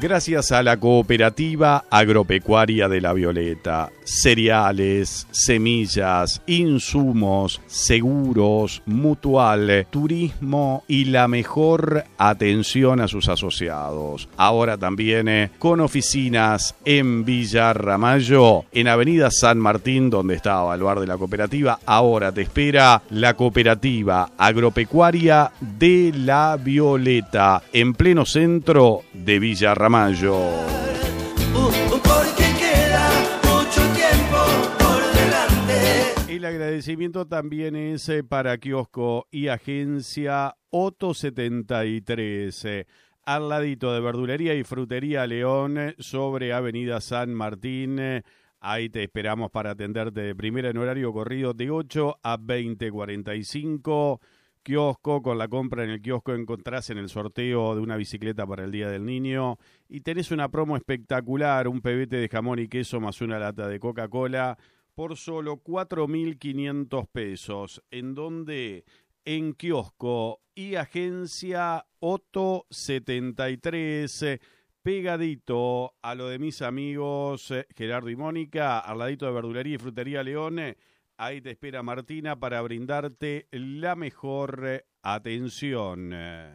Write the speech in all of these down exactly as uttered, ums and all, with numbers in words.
Gracias a la Cooperativa Agropecuaria de La Violeta, cereales, semillas, insumos, seguros, mutual, turismo y la mejor atención a sus asociados. Ahora también eh, con oficinas en Villa Ramallo, en Avenida San Martín, donde estaba el bar de la cooperativa. Ahora te espera la Cooperativa Agropecuaria de La Violeta, en pleno centro de Villa Ramallo. Ramallo. Porque queda mucho tiempo por delante. El agradecimiento también es para Kiosco y Agencia Otto setenta y tres, al ladito de Verdulería y Frutería León, sobre Avenida San Martín. Ahí te esperamos para atenderte de primera en horario corrido de ocho a veinte cuarenta y cinco. Kiosco, con la compra en el kiosco encontrás en el sorteo de una bicicleta para el Día del Niño y tenés una promo espectacular, un pebete de jamón y queso más una lata de Coca-Cola por solo cuatro mil quinientos pesos. ¿En dónde? En Kiosco y Agencia Otto setenta y tres, pegadito a lo de mis amigos Gerardo y Mónica, al ladito de Verdulería y Frutería León. Ahí te espera Martina para brindarte la mejor atención.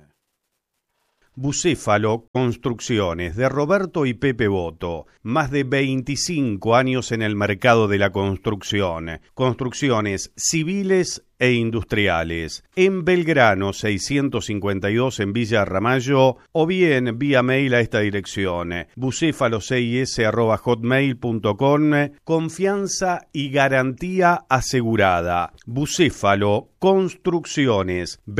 Bucéfalo Construcciones, de Roberto y Pepe Boto. Más de veinticinco años en el mercado de la construcción. Construcciones civiles e industriales. En Belgrano seiscientos cincuenta y dos en Villa Ramallo, o bien vía mail a esta dirección: bucéfalo cis arroba hotmail punto com. Confianza y garantía asegurada. Bucéfalo Construcciones.